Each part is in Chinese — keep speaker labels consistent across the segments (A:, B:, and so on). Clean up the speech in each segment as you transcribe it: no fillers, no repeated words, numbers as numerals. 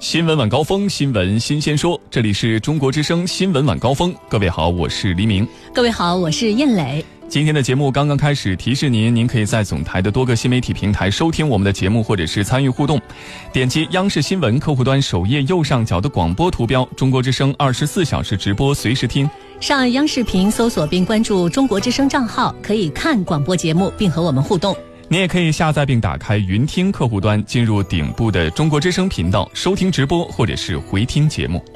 A: 新闻晚高峰，新闻新鲜说，这里是中国之声新闻晚高峰。各位好，我是黎明。
B: 各位好，我是燕磊。
A: 今天的节目刚刚开始，提示您可以在总台的多个新媒体平台收听我们的节目，或者是参与互动。点击央视新闻客户端首页右上角的广播图标，中国之声24小时直播，随时听。
B: 上央视频搜索并关注中国之声账号，可以看广播节目并和我们互动。
A: 你也可以下载并打开云听客户端，进入顶部的中国之声频道，收听直播或者是回听节目。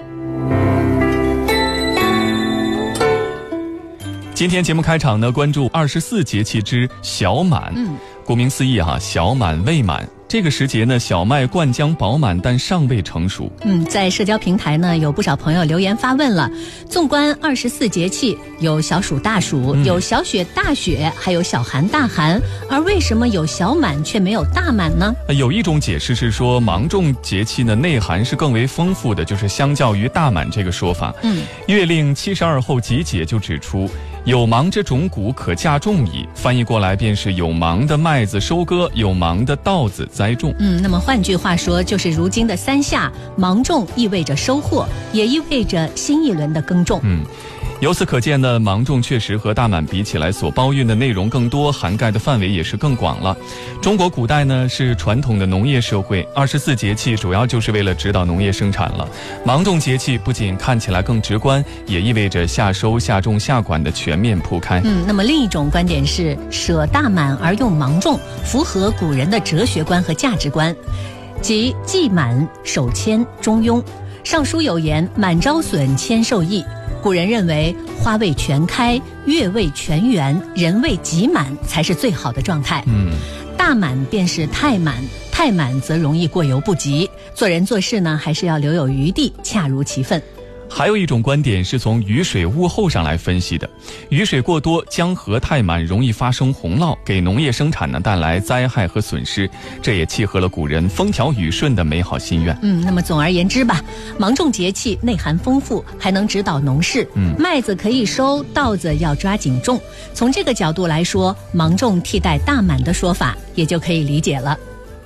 A: 今天节目开场呢，关注24节气之小满。顾名思义小满未满。这个时节呢，小麦灌浆饱满，但尚未成熟。
B: 在社交平台呢，有不少朋友留言发问了。纵观24节气，有小暑大暑，有小雪大雪，还有小寒大寒，而为什么有小满却没有大满呢？
A: 有一种解释是说，芒种节气呢内涵是更为丰富的，就是相较于大满这个说法。月令72候集解就指出，有芒之种谷可嫁种矣，翻译过来便是有芒的麦子收割，有芒的稻子栽种。
B: 那么换句话说，就是如今的三夏，芒种意味着收获，也意味着新一轮的耕种。
A: 由此可见呢，芒种确实和大满比起来，所包蕴的内容更多，涵盖的范围也是更广了。中国古代呢是传统的农业社会，24节气主要就是为了指导农业生产了。芒种节气不仅看起来更直观，也意味着夏收夏种夏管的全面铺开。
B: 那么另一种观点是舍大满而用芒种，符合古人的哲学观和价值观，即季满守谦中庸。尚书有言，满招损，谦受益。古人认为花未全开，月未全圆，人未极满才是最好的状态。大满便是太满，太满则容易过犹不及。做人做事呢，还是要留有余地，恰如其分。
A: 还有一种观点是从雨水物候上来分析的，雨水过多，江河太满，容易发生洪涝，给农业生产呢带来灾害和损失，这也契合了古人风调雨顺的美好心愿。
B: 那么总而言之吧，芒种节气内涵丰富，还能指导农事。麦子可以收，稻子要抓紧种。从这个角度来说，芒种替代大满的说法也就可以理解了。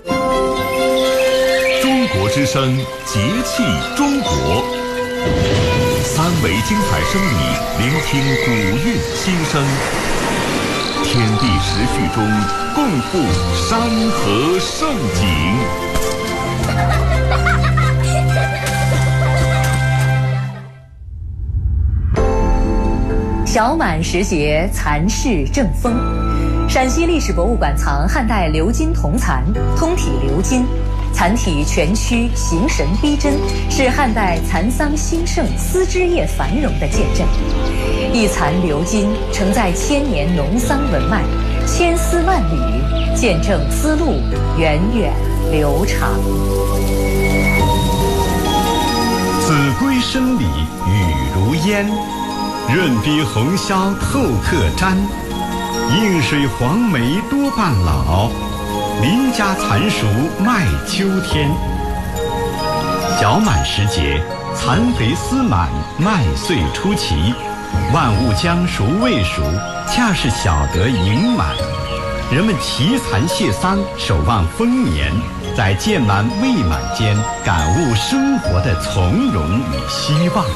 C: 中国之声，节气中国。三维精彩声里，聆听古韵心声，天地时序中共赴山河盛景。
D: 小满时节，蚕室正丰。陕西历史博物馆藏汉代鎏金铜蚕，通体鎏金，蚕体全曲，形神逼真，是汉代蚕桑兴盛、丝织业繁荣的见证。一蚕鎏金，承载千年农桑文脉，千丝万缕，见证丝路源远流长。
E: 子规声里雨如烟，润逼红绡透客毡。映水黄梅多半老，邻家蚕熟麦秋天。小满时节，蚕肥丝满，麦穗出齐，万物将熟未熟，恰是晓得盈满。人们齐蚕谢桑，守望丰年，在渐满未满间，感悟生活的从容与希望。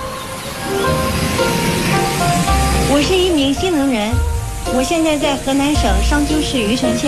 F: 我是一名新能人，我现在在河南省商丘市虞城县